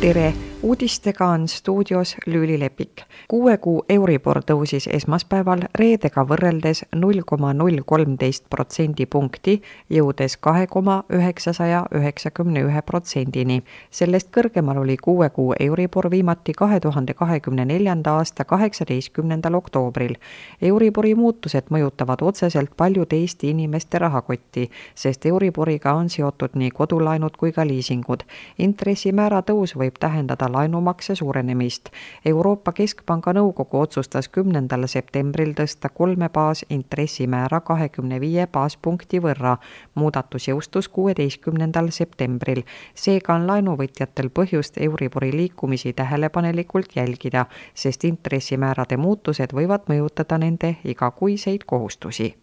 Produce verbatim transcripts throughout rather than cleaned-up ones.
Tere! Uudistega on stuudios Lüüli Lepik. Kuue kuu Euribor tõusis esmaspäeval reedega võrreldes null koma null kolmteist protsendipunkti, jõudes kahe koma üheksasaja üheksakümne ühe protsendini. Sellest kõrgemal oli kuue kuu Euribor viimati kahe tuhande kahekümne neljanda aasta kaheksateistkümnendal oktoobril. Euribori muutused mõjutavad otseselt paljud Eesti inimeste rahakotti, sest Euriboriga on seotud nii kodulaenud kui ka liisingud. Intressimäära tõus võib tähendada laenumakse suurenemist. Euroopa Keskpanga nõukogu otsustas kümnendal septembril tõsta kolme baas intressimäära kahekümne viie baaspunkti võrra. Muudatus jõustus kuueteistkümnendal septembril. Seega on laenuvõtjatel põhjust Euribori liikumisi tähelepanelikult jälgida, sest intressimäärade muutused võivad mõjutada nende igakuiseid kohustusi.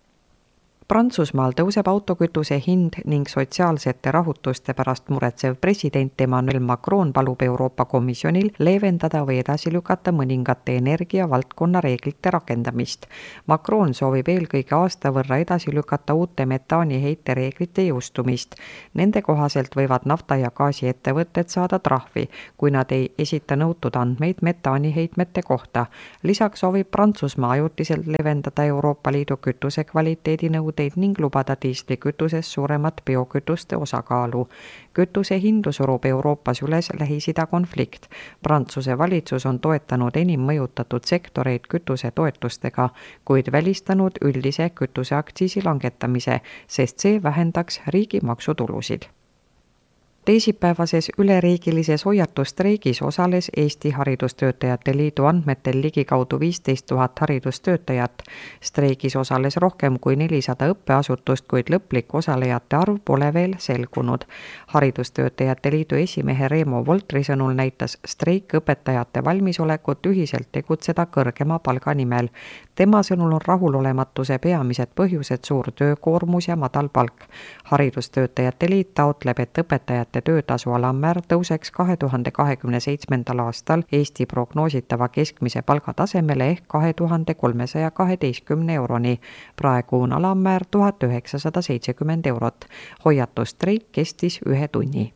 Prantsusmaal tõuseb autokütuse hind ning sotsiaalsete rahutuste pärast muretsev president Emmanuel Macron palub Euroopa Komisjonil leevendada või edasi lükata mõningate energiavaldkonna reeglite rakendamist. Macron soovib eelkõige aasta võrra edasi lükata uute metaaniheite reeglite jõustumist. Nende kohaselt võivad nafta- ja gaasiettevõtted saada trahvi, kui nad ei esita nõutud andmeid metaaniheitmete kohta. Lisaks soovib Prantsusmaa ajutiselt leevendada Euroopa Liidu kütuse kvaliteedi nõudeid ning lubada diislikütuses suuremat biokütuste osakaalu. Kütuse hindu surub Euroopas üles Lähis-Ida konflikt. Prantsuse valitsus on toetanud enim mõjutatud sektoreid kütuse toetustega, kuid välistanud üldise kütuseaktsiisi langetamise, sest see vähendaks riigi maksutulusid. Teisipäevases üleriigilises hoiatusstreigis osales Eesti Haridustöötajate Liidu andmetel ligikaudu viisteist tuhat haridustöötajat. Streigis osales rohkem kui nelisada õppeasutust, kuid lõplik osalejate arv pole veel selgunud. Haridustöötajate Liidu esimehe Reemo Voltri sõnul näitas streik õpetajate valmisolekut ühiselt tegutseda kõrgema palga nimel. Tema sõnul on rahulolematuse peamised põhjused suur töökoormus ja madal palk. Haridustöötajate Liit taotleb, et õpetajate töötasu alammäär tõuseks kahe tuhande kahekümne seitsmendal aastal Eesti prognoositava keskmise palgatasemele ehk kahe tuhande kolmesaja kaheteistkümne euroni. Praegu on alammäär tuhat üheksasada seitsekümmend eurot. Hoiatusstreik kestis ühe tunni.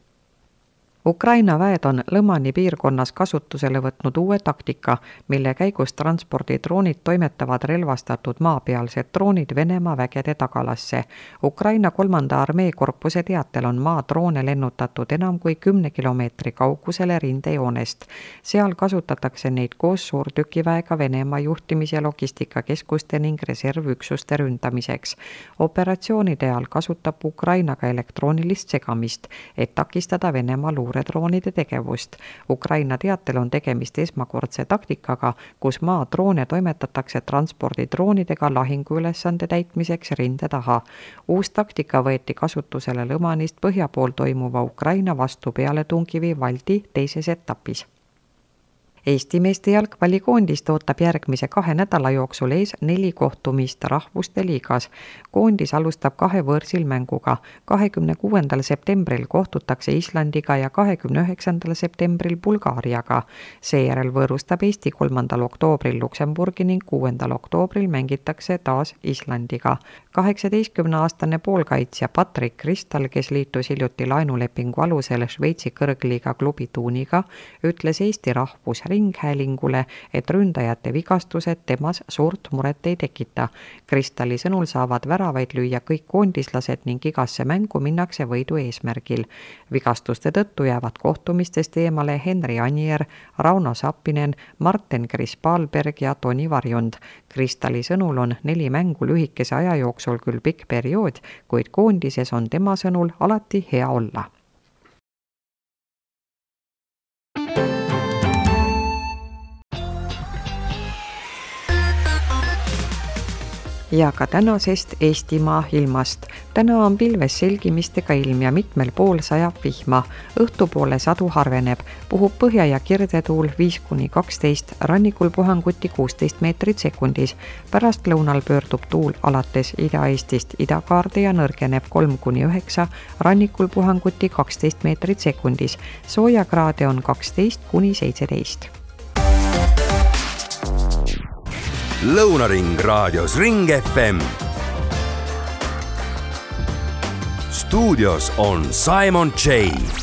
Ukraina väed on Lõmani piirkonnas kasutusele võtnud uue taktika, mille käigus transpordidroonid toimetavad relvastatud maapealsed droonid Venemaa vägede tagalasse. Ukraina kolmanda armeekorpuse teatel on maadroone lennutatud enam kui kümne kilomeetri kaugusele rindejoonest. Seal kasutatakse neid koos suurtükiväega Venemaa juhtimis- ja logistikakeskuste ning reservüksuste ründamiseks. Operatsioonide ajal kasutab Ukraina ka elektroonilist segamist, et takistada Venemaa luure droonide tegevust. Ukraina teatel on tegemist esmakordse taktikaga, kus maadroone toimetatakse transpordidroonidega lahinguülesande täitmiseks rinde taha. Uus taktika võeti kasutusele Lõmanist põhja pool toimuva Ukraina vastu pealetungivi valdi teises etapis. Eesti meeste jalgpallikoondist ootab järgmise kahe nädala jooksul ees neli kohtumist rahvuste liigas. Koondis alustab kahe võõrsil mänguga. kahekümne kuuendal septembril kohtutakse Islandiga ja kahekümne üheksandal septembril Bulgaariaga. Seejärel võõrustab Eesti kolmandal oktoobril Luksemburgi ning kuuendal oktoobril mängitakse taas Islandiga. kaheksateistkümneaastane poolkaitsja Patrick Kristal, kes liitus hiljuti laenulepingu alusel Šveitsi kõrgliiga klubi Tuuniga, ütles Eesti rahvus ringhäälingule, et ründajate vigastused temas suurt muret ei tekita. Kristali sõnul saavad väravaid lüüa kõik koondislased ning igasse mängu minnakse võidu eesmärgil. Vigastuste tõttu jäävad kohtumistest eemale Henri Anier, Rauno Sappinen, Marten Krispalberg ja Toni Varjund. Kristali sõnul on neli mängu lühikese aja jooksul küll pikk periood, kuid koondises on tema sõnul alati hea olla. Ja ka tänasest Eestimaa ilmast. Täna on pilves selgimistega ilm ja mitmel pool sajab vihma. Õhtupoole sadu harveneb, puhub põhja- ja kirdetuul viis kuni kaksteist, rannikul puhanguti kuusteist meetrit sekundis. Pärast lõunal pöördub tuul alates Ida-Eestist idakaarde ja nõrgeneb kolm kuni üheksa, rannikul puhanguti kaksteist meetrit sekundis. Soojakraade on kaksteist kuni seitseteist. Lõunaring raadios Ring F M. Stuudios on Simon J.